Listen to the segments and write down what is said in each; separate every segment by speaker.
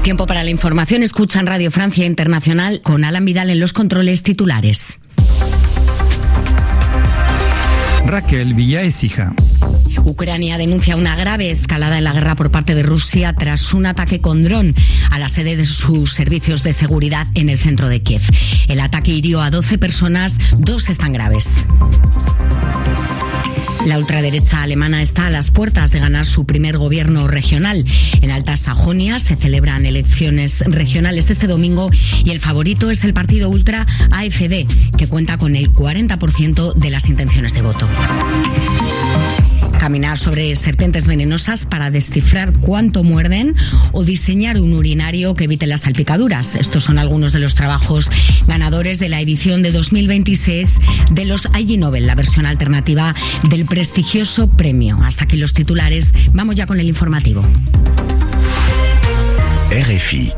Speaker 1: Tiempo para la información. Escuchan Radio Francia Internacional con Alan Vidal en los controles. Titulares.
Speaker 2: Raquel Villaécija.
Speaker 1: Ucrania denuncia una grave escalada en la guerra por parte de Rusia tras un ataque con dron a la sede de sus servicios de seguridad en el centro de Kiev. El ataque hirió a 12 personas, 2 están graves. La ultraderecha alemana está a las puertas de ganar su primer gobierno regional. En Alta Sajonia se celebran elecciones regionales este domingo y el favorito es el partido ultra AfD, que cuenta con el 40% de las intenciones de voto. Caminar sobre serpientes venenosas para descifrar cuánto muerden o diseñar un urinario que evite las salpicaduras. Estos son algunos de los trabajos ganadores de la edición de 2026 de los IG Nobel, la versión alternativa del prestigioso premio. Hasta aquí los titulares. Vamos ya con el informativo.
Speaker 3: RFI.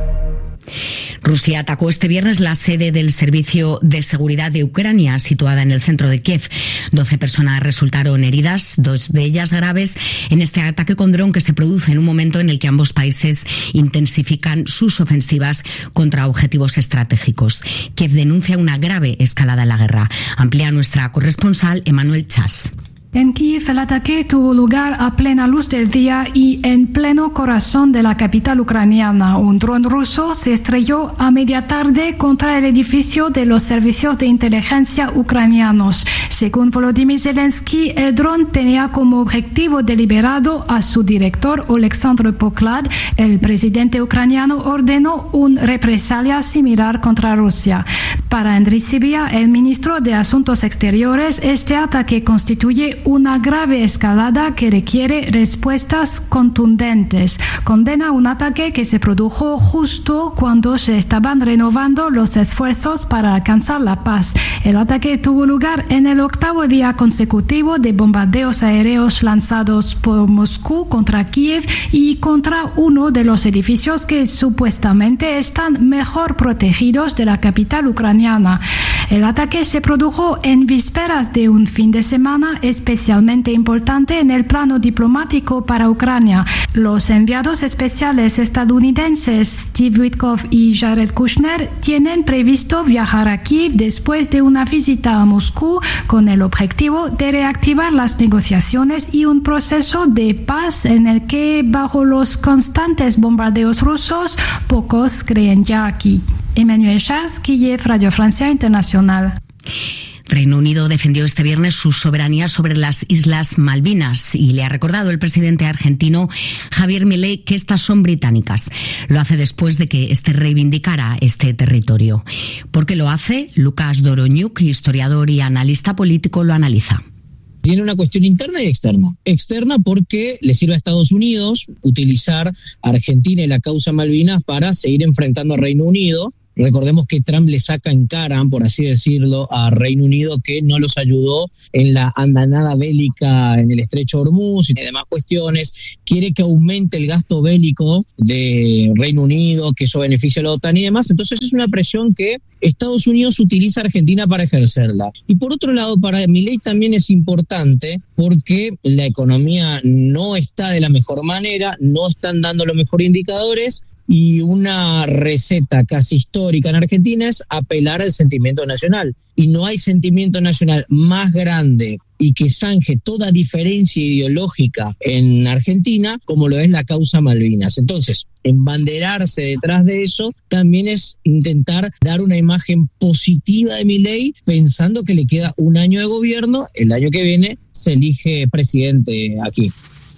Speaker 1: Rusia atacó este viernes la sede del Servicio de Seguridad de Ucrania, situada en el centro de Kiev. 12 personas resultaron heridas, 2 de ellas graves, en este ataque con dron que se produce en un momento en el que ambos países intensifican sus ofensivas contra objetivos estratégicos. Kiev denuncia una grave escalada en la guerra. Amplía nuestra corresponsal Emmanuel Chas.
Speaker 4: En Kiev el ataque tuvo lugar a plena luz del día y en pleno corazón de la capital ucraniana. Un dron ruso se estrelló a media tarde contra el edificio de los servicios de inteligencia ucranianos. Según Volodymyr Zelensky, el dron tenía como objetivo deliberado a su director Oleksandr Poklad. El presidente ucraniano ordenó una represalia similar contra Rusia. Para Andriy Sybiha, el ministro de Asuntos Exteriores, este ataque constituye una grave escalada que requiere respuestas contundentes. Condena un ataque que se produjo justo cuando se estaban renovando los esfuerzos para alcanzar la paz. El ataque tuvo lugar en el 8º día consecutivo de bombardeos aéreos lanzados por Moscú contra Kiev y contra uno de los edificios que supuestamente están mejor protegidos de la capital ucraniana. El ataque se produjo en vísperas de un fin de semana especialmente importante en el plano diplomático para Ucrania. Los enviados especiales estadounidenses Steve Witkoff y Jared Kushner tienen previsto viajar a Kiev después de una visita a Moscú con el objetivo de reactivar las negociaciones y un proceso de paz en el que, bajo los constantes bombardeos rusos, pocos creen ya aquí. Emmanuel Chas, Kiev, Radio Francia Internacional.
Speaker 1: Reino Unido defendió este viernes su soberanía sobre las Islas Malvinas y le ha recordado el presidente argentino Javier Milei que estas son británicas. Lo hace después de que este reivindicara este territorio. ¿Por qué lo hace? Lucas Doroñuk, historiador y analista político, lo analiza.
Speaker 5: Tiene una cuestión interna y externa. Externa porque le sirve a Estados Unidos utilizar a Argentina y la causa Malvinas para seguir enfrentando a Reino Unido. Recordemos que Trump le saca en cara, por así decirlo, a Reino Unido que no los ayudó en la andanada bélica en el estrecho de Hormuz y demás cuestiones. Quiere que aumente el gasto bélico de Reino Unido, que eso beneficia a la OTAN y demás. Entonces es una presión que Estados Unidos utiliza a Argentina para ejercerla. Y por otro lado, para Milei también es importante porque la economía no está de la mejor manera, no están dando los mejores indicadores. Y una receta casi histórica en Argentina es apelar al sentimiento nacional. Y no hay sentimiento nacional más grande y que zanje toda diferencia ideológica en Argentina como lo es la causa Malvinas. Entonces, embanderarse detrás de eso también es intentar dar una imagen positiva de Milei, pensando que le queda un año de gobierno, el año que viene se elige presidente aquí.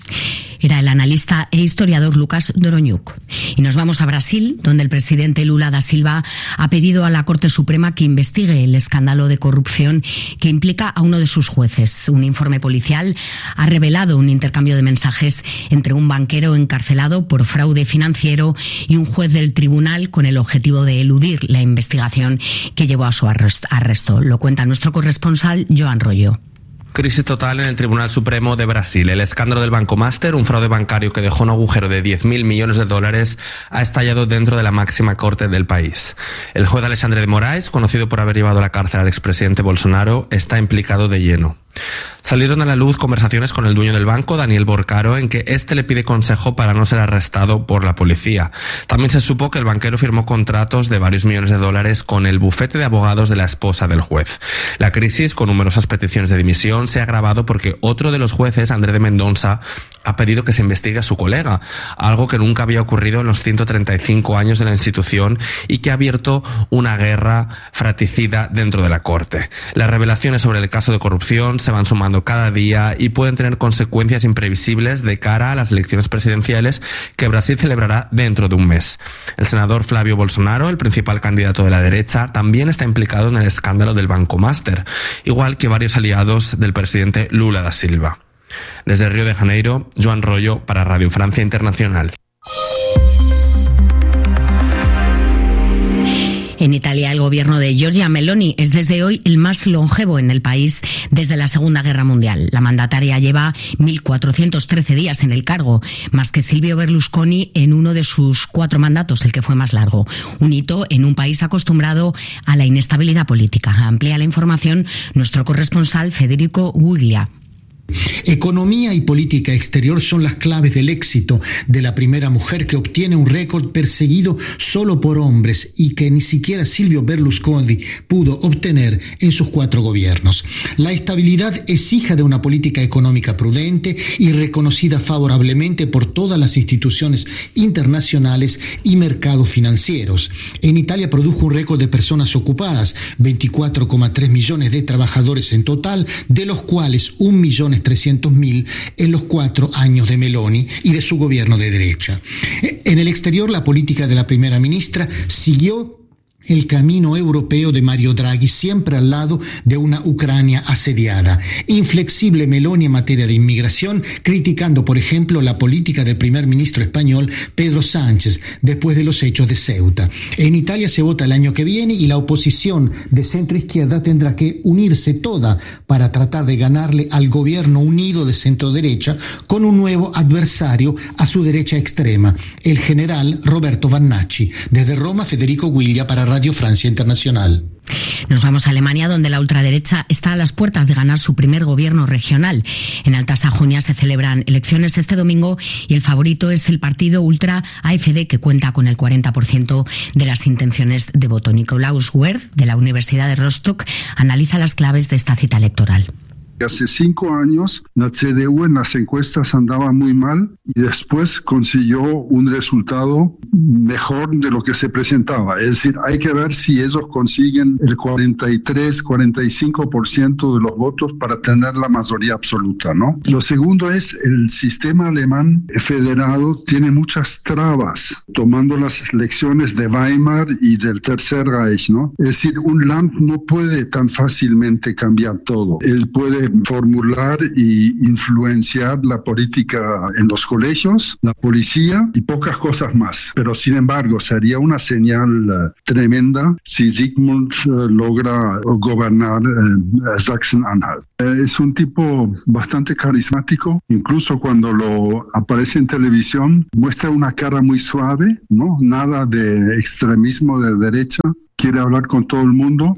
Speaker 1: Era el analista e historiador Lucas Doroñuk. Y nos vamos a Brasil, donde el presidente Lula da Silva ha pedido a la Corte Suprema que investigue el escándalo de corrupción que implica a uno de sus jueces. Un informe policial ha revelado un intercambio de mensajes entre un banquero encarcelado por fraude financiero y un juez del tribunal con el objetivo de eludir la investigación que llevó a su arresto. Lo cuenta nuestro corresponsal Joan Rollo.
Speaker 6: Crisis total en el Tribunal Supremo de Brasil. El escándalo del Banco Master, un fraude bancario que dejó un agujero de 10.000 millones de dólares, ha estallado dentro de la máxima corte del país. El juez Alexandre de Moraes, conocido por haber llevado a la cárcel al expresidente Bolsonaro, está implicado de lleno. Salieron a la luz conversaciones con el dueño del banco, Daniel Borcaro, en que este le pide consejo para no ser arrestado por la policía. También se supo que el banquero firmó contratos de varios millones de dólares con el bufete de abogados de la esposa del juez. La crisis, con numerosas peticiones de dimisión, se ha agravado porque otro de los jueces, André de Mendonça, ha pedido que se investigue a su colega, algo que nunca había ocurrido en los 135 años de la institución y que ha abierto una guerra fratricida dentro de la Corte. Las revelaciones sobre el caso de corrupción se van sumando cada día y pueden tener consecuencias imprevisibles de cara a las elecciones presidenciales que Brasil celebrará dentro de un mes. El senador Flávio Bolsonaro, el principal candidato de la derecha, también está implicado en el escándalo del Banco Master, igual que varios aliados del presidente Lula da Silva. Desde Río de Janeiro, Joan Rollo para Radio Francia Internacional.
Speaker 1: En Italia, el gobierno de Giorgia Meloni es desde hoy el más longevo en el país desde la Segunda Guerra Mundial. La mandataria lleva 1.413 días en el cargo, más que Silvio Berlusconi en uno de sus 4 mandatos, el que fue más largo. Un hito en un país acostumbrado a la inestabilidad política. Amplía la información nuestro corresponsal Federico Guiglia.
Speaker 3: Economía y política exterior son las claves del éxito de la primera mujer que obtiene un récord perseguido solo por hombres y que ni siquiera Silvio Berlusconi pudo obtener en sus 4 gobiernos. La estabilidad es hija de una política económica prudente y reconocida favorablemente por todas las instituciones internacionales y mercados financieros. En Italia produjo un récord de personas ocupadas, 24,3 millones de trabajadores en total, de los cuales 1.300.000 en los 4 años de Meloni y de su gobierno de derecha. En el exterior, la política de la primera ministra siguió el camino europeo de Mario Draghi, siempre al lado de una Ucrania asediada. Inflexible Meloni en materia de inmigración, criticando, por ejemplo, la política del primer ministro español Pedro Sánchez después de los hechos de Ceuta. En Italia se vota el año que viene y la oposición de centro-izquierda tendrá que unirse toda para tratar de ganarle al gobierno unido de centro-derecha con un nuevo adversario a su derecha extrema, el general Roberto Vannacci. Desde Roma, Federico Guiglia para Radio Francia Internacional.
Speaker 1: Nos vamos a Alemania, donde la ultraderecha está a las puertas de ganar su primer gobierno regional. En Alta Sajonia se celebran elecciones este domingo y el favorito es el partido ultra AfD, que cuenta con el 40% de las intenciones de voto. Nikolaus Werth, de la Universidad de Rostock, analiza las claves de esta cita electoral.
Speaker 7: Hace 5 años la CDU en las encuestas andaba muy mal y después consiguió un resultado mejor de lo que se presentaba. Es decir, hay que ver si ellos consiguen el 43-45% de los votos para tener la mayoría absoluta, ¿no? Lo segundo es el sistema alemán federado tiene muchas trabas, tomando las lecciones de Weimar y del Tercer Reich, ¿no? Es decir, un Land no puede tan fácilmente cambiar todo. Él puede formular y influenciar la política en los colegios, la policía y pocas cosas más. Pero sin embargo, sería una señal tremenda si Sigmund logra gobernar Sachsen-Anhalt. Es un tipo bastante carismático, incluso cuando lo aparece en televisión, muestra una cara muy suave, ¿no? Nada de extremismo de derecha, quiere hablar con todo el mundo.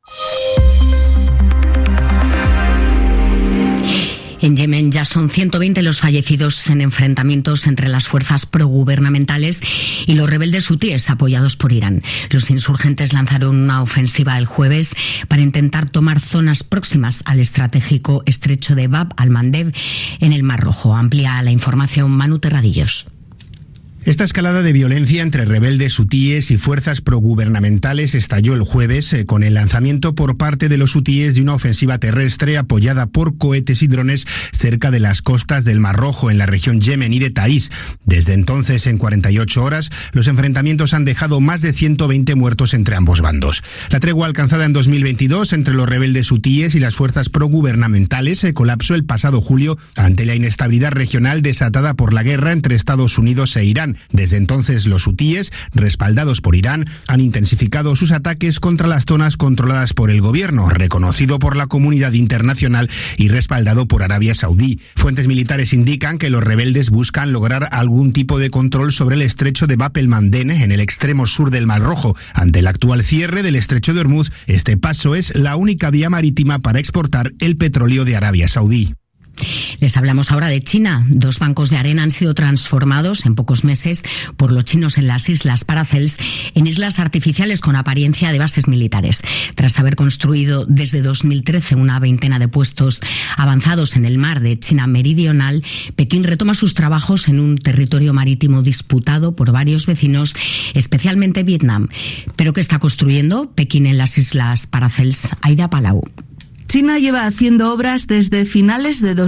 Speaker 1: En Yemen ya son 120 los fallecidos en enfrentamientos entre las fuerzas progubernamentales y los rebeldes hutíes apoyados por Irán. Los insurgentes lanzaron una ofensiva el jueves para intentar tomar zonas próximas al estratégico estrecho de Bab al-Mandeb en el Mar Rojo. Amplía la información Manu Terradillos.
Speaker 8: Esta escalada de violencia entre rebeldes hutíes y fuerzas progubernamentales estalló el jueves con el lanzamiento por parte de los hutíes de una ofensiva terrestre apoyada por cohetes y drones cerca de las costas del Mar Rojo, en la región yemení de Taís. Desde entonces, en 48 horas, los enfrentamientos han dejado más de 120 muertos entre ambos bandos. La tregua alcanzada en 2022 entre los rebeldes hutíes y las fuerzas progubernamentales se colapsó el pasado julio ante la inestabilidad regional desatada por la guerra entre Estados Unidos e Irán. Irán. Desde entonces, los hutíes, respaldados por Irán, han intensificado sus ataques contra las zonas controladas por el gobierno, reconocido por la comunidad internacional y respaldado por Arabia Saudí. Fuentes militares indican que los rebeldes buscan lograr algún tipo de control sobre el estrecho de Bab el-Mandeb en el extremo sur del Mar Rojo. Ante el actual cierre del estrecho de Hormuz, este paso es la única vía marítima para exportar el petróleo de Arabia Saudí.
Speaker 1: Les hablamos ahora de China. 2 bancos de arena han sido transformados en pocos meses por los chinos en las islas Paracels en islas artificiales con apariencia de bases militares. Tras haber construido desde 2013 una veintena de puestos avanzados en el mar de China Meridional, Pekín retoma sus trabajos en un territorio marítimo disputado por varios vecinos, especialmente Vietnam. ¿Pero qué está construyendo Pekín en las islas Paracels? Aida Palau.
Speaker 9: China lleva haciendo obras desde finales de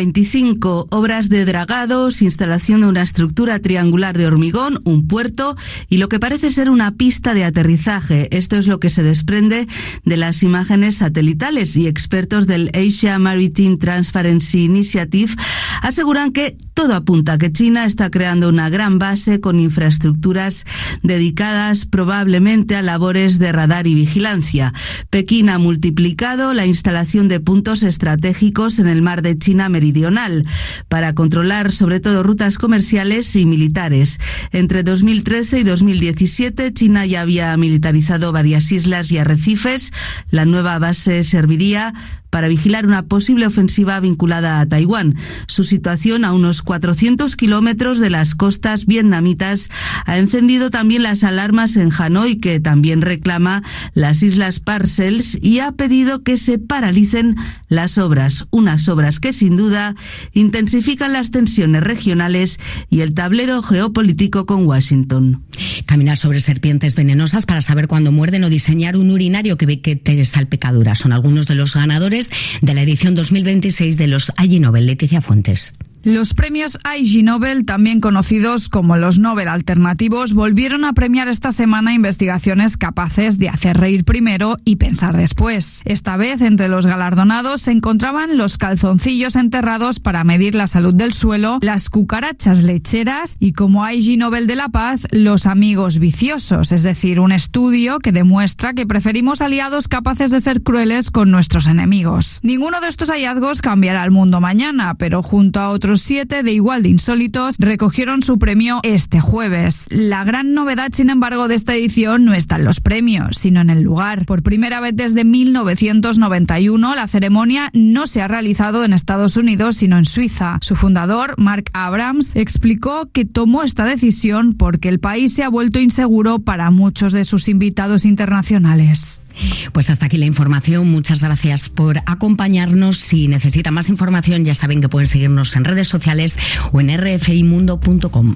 Speaker 9: 2025, obras de dragados, instalación de una estructura triangular de hormigón, un puerto y lo que parece ser una pista de aterrizaje. Esto es lo que se desprende de las imágenes satelitales, y expertos del Asia Maritime Transparency Initiative aseguran que todo apunta a que China está creando una gran base con infraestructuras dedicadas probablemente a labores de radar y vigilancia. Pekín ha multiplicado la instalación de puntos estratégicos en el mar de China Meridional para controlar sobre todo rutas comerciales y militares. Entre 2013 y 2017, China ya había militarizado varias islas y arrecifes. La nueva base serviría para vigilar una posible ofensiva vinculada a Taiwán. Su situación a unos 400 kilómetros de las costas vietnamitas ha encendido también las alarmas en Hanoi, que también reclama las islas Paracels y ha pedido que se paralicen las obras, unas obras que sin duda intensifican las tensiones regionales y el tablero geopolítico con Washington.
Speaker 1: Caminar sobre serpientes venenosas para saber cuándo muerden o diseñar un urinario que te salpicadura son algunos de los ganadores de la edición 2026 de los IG Nobel. Leticia Fuentes.
Speaker 10: Los premios IG Nobel, también conocidos como los Nobel alternativos, volvieron a premiar esta semana investigaciones capaces de hacer reír primero y pensar después. Esta vez, entre los galardonados se encontraban los calzoncillos enterrados para medir la salud del suelo, las cucarachas lecheras y, como IG Nobel de la Paz, los amigos viciosos, es decir, un estudio que demuestra que preferimos aliados capaces de ser crueles con nuestros enemigos. Ninguno de estos hallazgos cambiará el mundo mañana, pero junto a otros 7 de igual de insólitos recogieron su premio este jueves. La gran novedad, sin embargo, de esta edición no está en los premios, sino en el lugar. Por primera vez desde 1991, la ceremonia no se ha realizado en Estados Unidos, sino en Suiza. Su fundador, Mark Abrams, explicó que tomó esta decisión porque el país se ha vuelto inseguro para muchos de sus invitados internacionales.
Speaker 1: Pues hasta aquí la información. Muchas gracias por acompañarnos. Si necesitan más información, ya saben que pueden seguirnos en redes sociales o en rfimundo.com.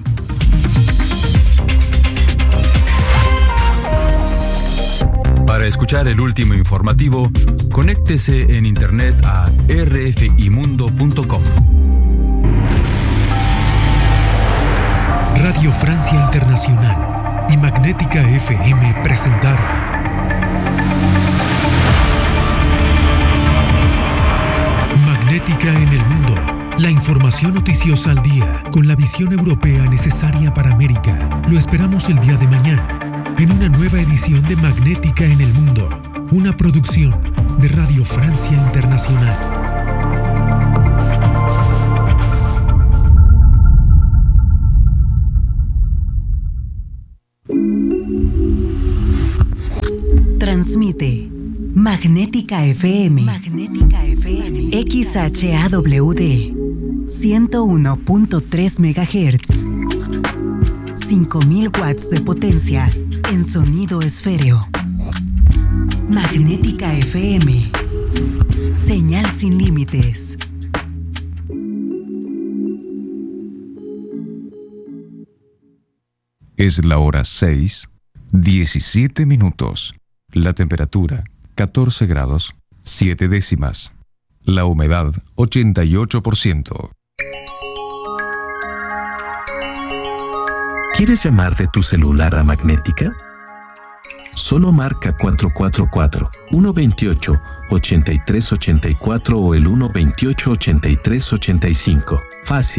Speaker 2: Para escuchar el último informativo, conéctese en internet a rfimundo.com.
Speaker 11: Radio Francia Internacional y Magnética FM presentaron Magnética en el Mundo, la información noticiosa al día, con la visión europea necesaria para América. Lo esperamos el día de mañana, en una nueva edición de Magnética en el Mundo, una producción de Radio Francia Internacional.
Speaker 12: Transmite Magnética FM. Magnética FM. XHAWD 101.3 MHz. 5000 watts de potencia en sonido esféreo. Magnética FM. Señal sin límites.
Speaker 13: Es la hora 6:17. La temperatura 14 grados 7 décimas. La humedad 88%.
Speaker 14: ¿Quieres llamar de tu celular a Magnética? Solo marca 444-128-8384 o el 128-8385. Fácil.